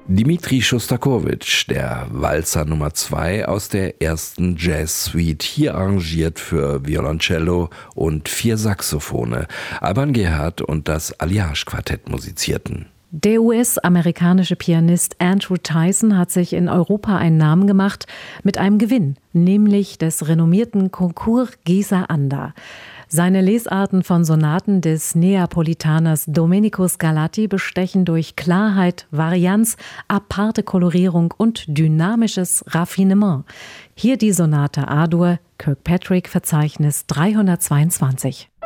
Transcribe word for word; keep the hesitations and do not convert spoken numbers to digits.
Dmitri Schostakowitsch, der Walzer Nummer zwei aus der ersten Jazz-Suite, hier arrangiert für Violoncello und vier Saxophone. Alban Gerhard und das Alliage-Quartett musizierten. Der U S-amerikanische Pianist Andrew Tyson hat sich in Europa einen Namen gemacht mit einem Gewinn, nämlich des renommierten Concours Gesa-Anda. Seine Lesarten von Sonaten des Neapolitaners Domenico Scarlatti bestechen durch Klarheit, Varianz, aparte Kolorierung und dynamisches Raffinement. Hier die Sonate A-Dur, Kirkpatrick-Verzeichnis dreihundertzweiundzwanzig.